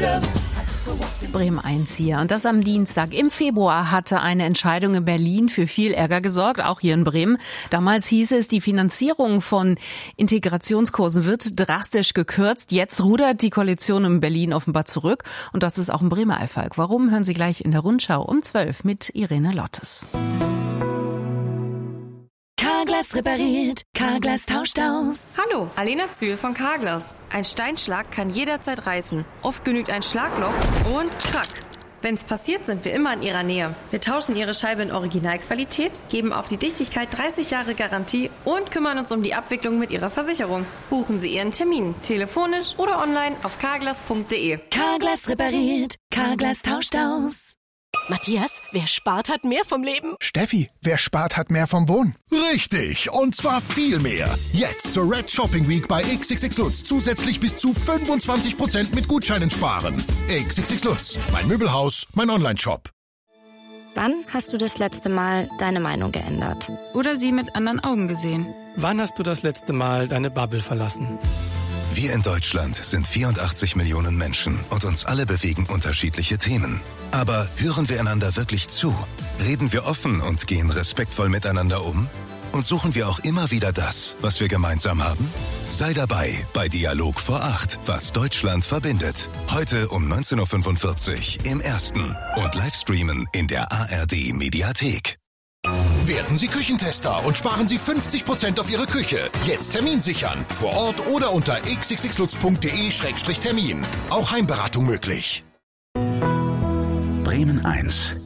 Bremen 1 hier. Und das am Dienstag. Im Februar hatte eine Entscheidung in Berlin für viel Ärger gesorgt, auch hier in Bremen. Damals hieß es, die Finanzierung von Integrationskursen wird drastisch gekürzt. Jetzt rudert die Koalition in Berlin offenbar zurück. Und das ist auch ein Bremer Erfolg. Warum, hören Sie gleich in der Rundschau um 12 mit Irene Lottes. Carglass repariert, Carglass tauscht aus. Hallo, Alena Zühl von Carglass. Ein Steinschlag kann jederzeit reißen. Oft genügt ein Schlagloch und krack. Wenn's passiert, sind wir immer in Ihrer Nähe. Wir tauschen Ihre Scheibe in Originalqualität, geben auf die Dichtigkeit 30 Jahre Garantie und kümmern uns um die Abwicklung mit Ihrer Versicherung. Buchen Sie Ihren Termin, telefonisch oder online auf carglass.de. Carglass repariert, Carglass tauscht aus. Matthias, wer spart, hat mehr vom Leben. Steffi, wer spart, hat mehr vom Wohnen. Richtig, und zwar viel mehr. Jetzt zur Red Shopping Week bei XXX Lutz zusätzlich bis zu 25% mit Gutscheinen sparen. XXX Lutz, mein Möbelhaus, mein Onlineshop. Wann hast du das letzte Mal deine Meinung geändert? Oder sie mit anderen Augen gesehen. Wann hast du das letzte Mal deine Bubble verlassen? Wir in Deutschland sind 84 Millionen Menschen und uns alle bewegen unterschiedliche Themen. Aber hören wir einander wirklich zu? Reden wir offen und gehen respektvoll miteinander um? Und suchen wir auch immer wieder das, was wir gemeinsam haben? Sei dabei bei Dialog vor 8, was Deutschland verbindet. Heute um 19.45 Uhr im Ersten und Livestreamen in der ARD Mediathek. Werden Sie Küchentester und sparen Sie 50% auf Ihre Küche. Jetzt Termin sichern. Vor Ort oder unter xxxlutz.de/termin. Auch Heimberatung möglich. Bremen 1.